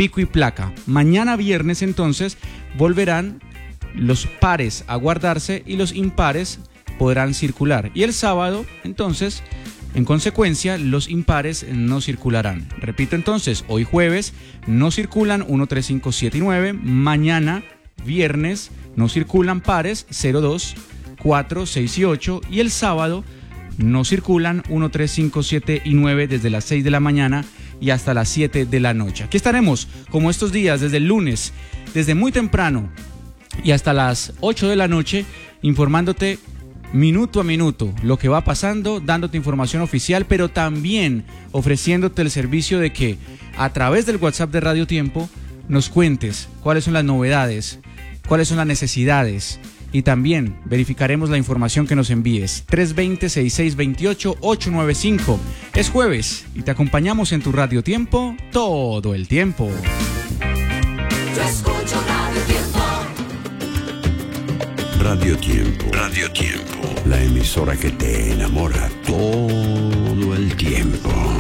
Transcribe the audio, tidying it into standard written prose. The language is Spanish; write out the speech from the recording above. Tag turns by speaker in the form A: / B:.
A: pico y placa. Mañana viernes entonces volverán los pares a guardarse y los impares podrán circular. Y el sábado entonces, en consecuencia, los impares no circularán. Repito entonces, hoy jueves no circulan 1, 3, 5, 7 y 9. Mañana viernes no circulan pares 0, 2, 4, 6 y 8. Y el sábado no circulan 1, 3, 5, 7 y 9 desde las 6 de la mañana y hasta las 7 de la noche. Aquí estaremos como estos días, desde el lunes, desde muy temprano y hasta las 8 de la noche, informándote minuto a minuto lo que va pasando, dándote información oficial, pero también ofreciéndote el servicio de que a través del WhatsApp de Radio Tiempo nos cuentes cuáles son las novedades, cuáles son las necesidades, y también verificaremos la información que nos envíes. 320-6628-895. Es jueves y te acompañamos en tu Radio Tiempo todo el tiempo.
B: Yo escucho Radio Tiempo.
C: Radio Tiempo. Radio Tiempo. La emisora que te enamora todo